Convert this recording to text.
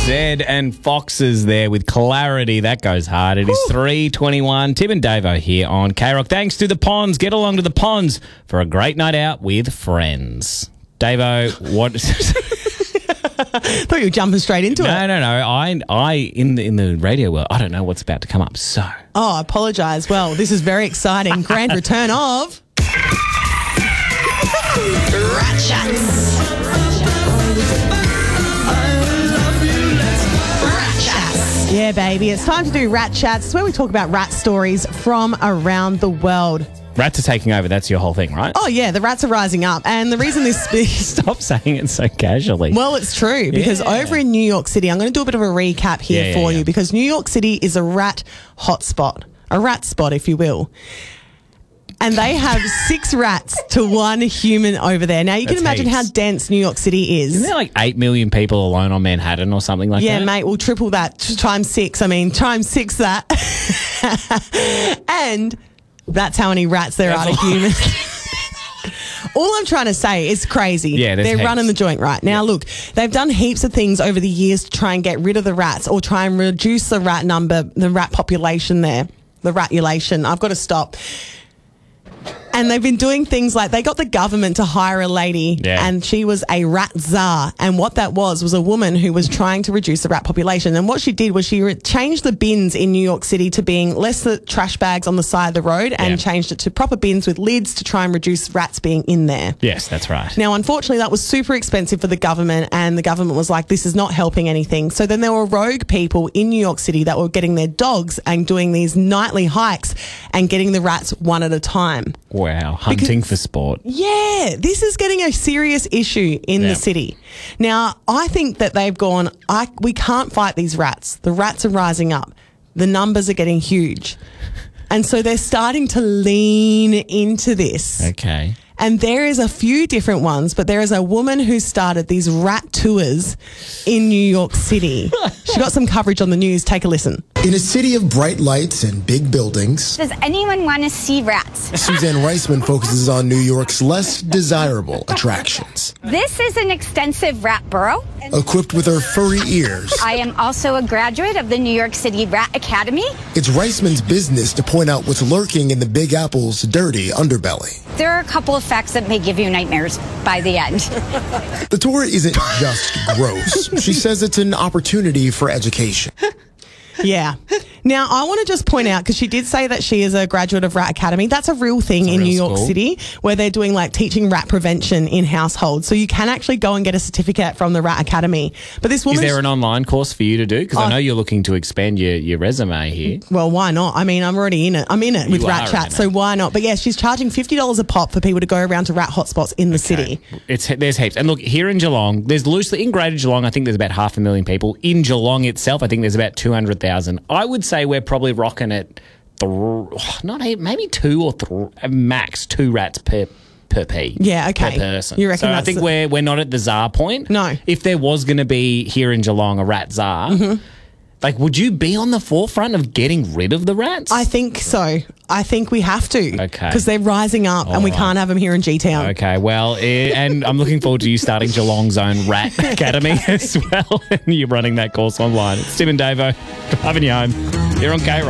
Zed and Foxes there with Clarity. That goes hard. It is 3:21. Tim and Davo here on K-Rock. Thanks to the Ponds. Get along to the Ponds for a great night out with friends. Davo, what... Thought you were jumping straight into it. No. I in the radio world, I don't know what's about to come up. So, I apologise. Well, this is very exciting. Grand return of Rat Chats. Rat Chats. Yeah, baby. It's time to do Rat Chats. It's where we talk about rat stories from around the world. rats are taking over. That's your whole thing, right? Oh, yeah. The rats are rising up. And the reason this... Stop saying it so casually. Well, it's true because over in New York City, I'm going to do a bit of a recap here for you because New York City is a rat hotspot, a rat spot, if you will. And they have 6 rats to 1 human over there. Now, you can imagine how dense New York City is. Isn't there like 8 million people alone on Manhattan or something like that? Yeah, mate, we'll triple that times 6. I mean, times 6 that. And that's how many rats there are to humans. All I'm trying to say is crazy. Yeah, they're running the joint right now. Look, they've done heaps of things over the years to try and get rid of the rats or try and reduce the rat number, the rat population there, the ratulation. I've got to stop. And they've been doing things like they got the government to hire a lady and she was a rat czar. And what that was a woman who was trying to reduce the rat population. And what she did was she changed the bins in New York City to being less the trash bags on the side of the road and changed it to proper bins with lids to try and reduce rats being in there. Yes, that's right. Now, unfortunately, that was super expensive for the government and the government was like, this is not helping anything. So then there were rogue people in New York City that were getting their dogs and doing these nightly hikes and getting the rats one at a time. Wow, hunting for sport. Yeah, this is getting a serious issue in the city. Now, I think that they've gone, we can't fight these rats. The rats are rising up. The numbers are getting huge. And so they're starting to lean into this. Okay. And there is a few different ones, but there is a woman who started these rat tours in New York City. She got some coverage on the news. Take a listen. In a city of bright lights and big buildings, does anyone want to see rats? Suzanne Reisman focuses on New York's less desirable attractions. This is an extensive rat burrow. Equipped with her furry ears, I am also a graduate of the New York City Rat Academy. It's Reisman's business to point out what's lurking in the Big Apple's dirty underbelly. There are a couple of facts that may give you nightmares by the end. The tour isn't just gross. She says it's an opportunity for education. Yeah. Now, I want to just point out, because she did say that she is a graduate of Rat Academy. That's a real thing in New York City where they're doing like teaching rat prevention in households. So you can actually go and get a certificate from the Rat Academy. But this woman... Is there an online course for you to do? Because I know you're looking to expand your resume here. Well, why not? I mean, I'm already in it. I'm in it with Rat Chat, so why not? But yeah, she's charging $50 a pop for people to go around to rat hotspots in the city. There's heaps. And look, here in Geelong, there's loosely, in Greater Geelong, I think there's about 500,000 people. In Geelong itself, I think there's about 200,000. I would say we're probably rocking at maybe 2 or 3, max 2 rats per P. Yeah, okay. Per person. You reckon so I think we're not at the czar point. No. If there was going to be here in Geelong a rat czar, like, would you be on the forefront of getting rid of the rats? I think so. I think we have to. Okay. Because they're rising up and we can't have them here in G-Town. Okay, well, and I'm looking forward to you starting Geelong's own Rat Academy as well. And you're running that course online. It's Tim and Davo driving you home here on K-Rock.